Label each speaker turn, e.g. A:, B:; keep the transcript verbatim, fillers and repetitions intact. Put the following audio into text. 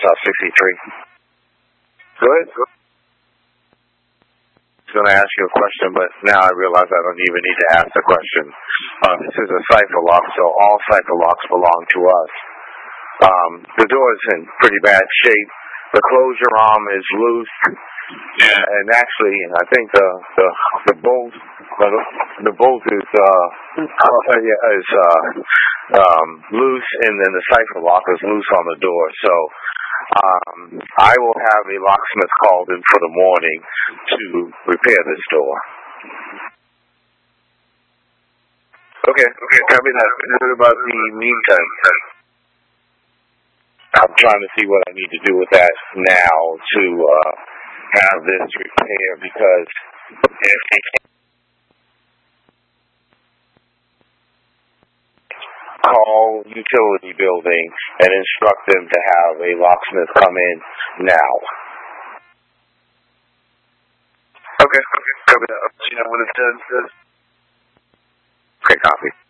A: uh, sixty-three. Go ahead. I was going to ask you a question, but now I realize I don't even need to ask the question. Uh, this is a cipher lock, so all cipher locks belong to us. Um, the door is in pretty bad shape. The closure arm is loose. Yeah, and actually, I think the the the bolt the, the bolt is uh, uh is uh, um, loose, and then the cipher lock is loose on the door. So um, I will have a locksmith called in for the morning to repair this door. Okay, okay, copy that. What about the meantime? I'm trying to see what I need to do with that now to uh, have this repaired, because if they can't call utility building and instruct them to have a locksmith come in now. Okay, okay, copy that. I'll let you know when it's done. Okay, copy.